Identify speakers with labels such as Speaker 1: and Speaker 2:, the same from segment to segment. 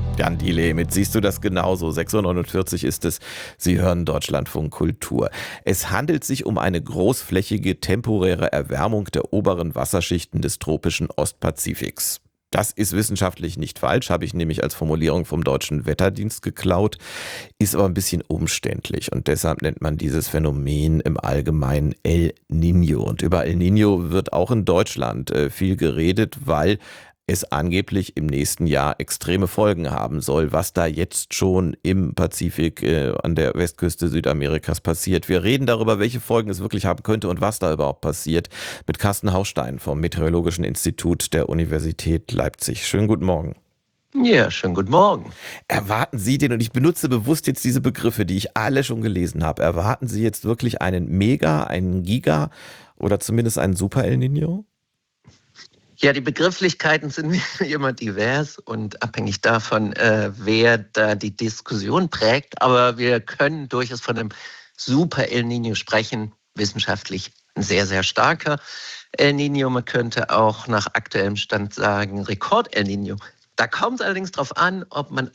Speaker 1: Jan Delay mit Siehst du das genauso? 6:49 Uhr ist es. Sie hören Deutschlandfunk Kultur. Es handelt sich um eine großflächige temporäre Erwärmung der oberen Wasserschichten des tropischen Ostpazifiks. Das ist wissenschaftlich nicht falsch, habe ich nämlich als Formulierung vom Deutschen Wetterdienst geklaut, ist aber ein bisschen umständlich und deshalb nennt man dieses Phänomen im Allgemeinen El Niño. Und über El Niño wird auch in Deutschland viel geredet, weil es angeblich im nächsten Jahr extreme Folgen haben soll, was da jetzt schon im Pazifik an der Westküste Südamerikas passiert. Wir reden darüber, welche Folgen es wirklich haben könnte und was da überhaupt passiert, mit Carsten Haustein vom Meteorologischen Institut der Universität Leipzig. Schönen guten Morgen.
Speaker 2: Ja, schönen guten Morgen.
Speaker 1: Erwarten Sie den, und ich benutze bewusst jetzt diese Begriffe, die ich alle schon gelesen habe, erwarten Sie jetzt wirklich einen Mega, einen Giga oder zumindest einen Super El Niño?
Speaker 2: Ja, die Begrifflichkeiten sind immer divers und abhängig davon, wer da die Diskussion prägt. Aber wir können durchaus von einem Super El Niño sprechen, wissenschaftlich ein sehr, sehr starker El Niño. Man könnte auch nach aktuellem Stand sagen Rekord El Niño. Da kommt es allerdings darauf an, ob man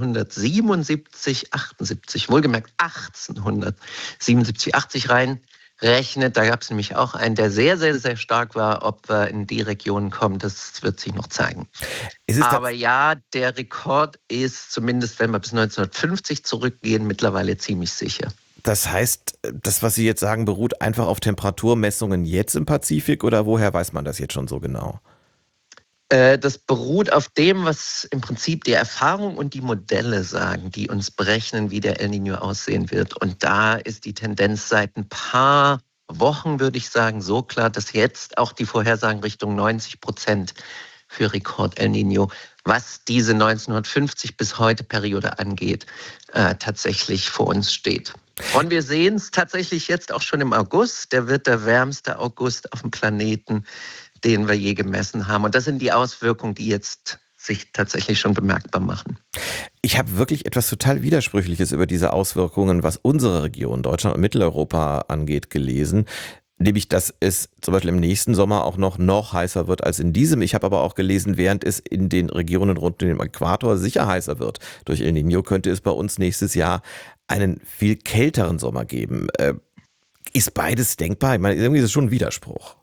Speaker 2: 1877, 78, wohlgemerkt 1877, 80 rechnet. Da gab es nämlich auch einen, der sehr, sehr, sehr stark war. Ob wir in die Region kommen, das wird sich noch zeigen. Aber ja, der Rekord ist, zumindest wenn wir bis 1950 zurückgehen, mittlerweile ziemlich sicher.
Speaker 1: Das heißt, das, was Sie jetzt sagen, beruht einfach auf Temperaturmessungen jetzt im Pazifik oder woher weiß man das jetzt schon so genau?
Speaker 2: Das beruht auf dem, was im Prinzip die Erfahrung und die Modelle sagen, die uns berechnen, wie der El Niño aussehen wird. Und da ist die Tendenz seit ein paar Wochen, würde ich sagen, so klar, dass jetzt auch die Vorhersagen Richtung 90% für Rekord El Niño, was diese 1950 bis heute Periode angeht, tatsächlich vor uns steht. Und wir sehen es tatsächlich jetzt auch schon im August. Der wird der wärmste August auf dem Planeten, den wir je gemessen haben. Und das sind die Auswirkungen, die jetzt sich tatsächlich schon bemerkbar machen.
Speaker 1: Ich habe wirklich etwas total Widersprüchliches über diese Auswirkungen, was unsere Region, Deutschland und Mitteleuropa angeht, gelesen. Nämlich, dass es zum Beispiel im nächsten Sommer auch noch heißer wird als in diesem. Ich habe aber auch gelesen, während es in den Regionen rund um den Äquator sicher heißer wird durch El Niño, könnte es bei uns nächstes Jahr einen viel kälteren Sommer geben. Ist beides denkbar? Ich meine, irgendwie ist es schon ein Widerspruch.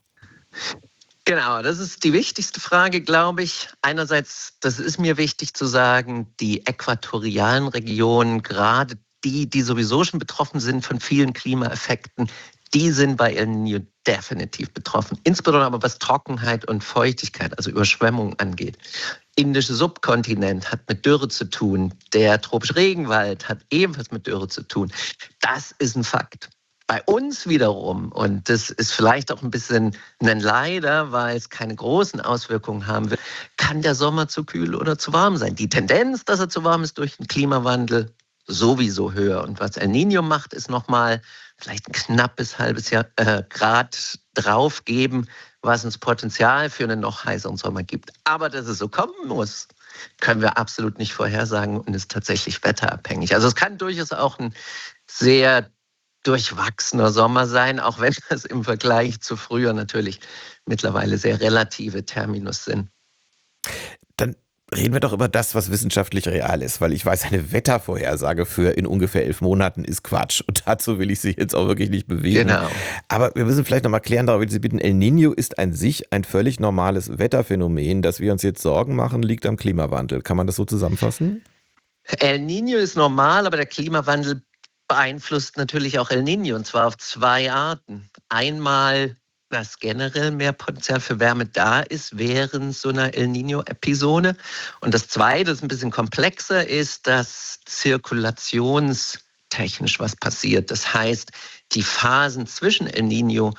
Speaker 2: Genau, das ist die wichtigste Frage, glaube ich. Einerseits, das ist mir wichtig zu sagen, die äquatorialen Regionen, gerade die sowieso schon betroffen sind von vielen Klimaeffekten, die sind bei El Niño definitiv betroffen. Insbesondere aber was Trockenheit und Feuchtigkeit, also Überschwemmung angeht. Indische Subkontinent hat mit Dürre zu tun. Der tropische Regenwald hat ebenfalls mit Dürre zu tun. Das ist ein Fakt. Bei uns wiederum, und das ist vielleicht auch ein bisschen ein Leider, weil es keine großen Auswirkungen haben wird, kann der Sommer zu kühl oder zu warm sein. Die Tendenz, dass er zu warm ist durch den Klimawandel, sowieso höher. Und was El Niño macht, ist nochmal vielleicht ein knappes halbes Grad draufgeben, was uns Potenzial für einen noch heißeren Sommer gibt. Aber dass es so kommen muss, können wir absolut nicht vorhersagen und ist tatsächlich wetterabhängig. Also es kann durchaus auch ein sehr durchwachsener Sommer sein, auch wenn das im Vergleich zu früher natürlich mittlerweile sehr relative Terminus sind.
Speaker 1: Dann reden wir doch über das, was wissenschaftlich real ist, weil ich weiß, eine Wettervorhersage für in ungefähr 11 Monaten ist Quatsch. Und dazu will ich Sie jetzt auch wirklich nicht bewegen.
Speaker 2: Genau.
Speaker 1: Aber wir müssen vielleicht nochmal klären, darüber Sie bitten, El Niño ist an sich ein völlig normales Wetterphänomen. Dass wir uns jetzt Sorgen machen, liegt am Klimawandel. Kann man das so zusammenfassen?
Speaker 2: El Niño ist normal, aber der Klimawandel beeinflusst natürlich auch El Niño, und zwar auf zwei Arten. Einmal, dass generell mehr Potenzial für Wärme da ist während so einer El Niño-Episode. Und das Zweite, das ein bisschen komplexer ist, dass zirkulationstechnisch was passiert. Das heißt, die Phasen zwischen El Niño,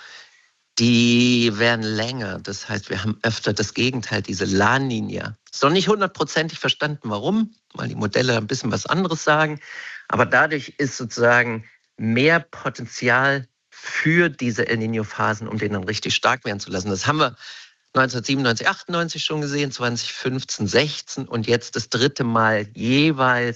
Speaker 2: die werden länger. Das heißt, wir haben öfter das Gegenteil, diese La Niña. Ist noch nicht hundertprozentig verstanden, warum, weil die Modelle ein bisschen was anderes sagen. Aber dadurch ist sozusagen mehr Potenzial für diese El Niño-Phasen, um den dann richtig stark werden zu lassen. Das haben wir 1997, 98 schon gesehen, 2015, 16 und jetzt das dritte Mal jeweils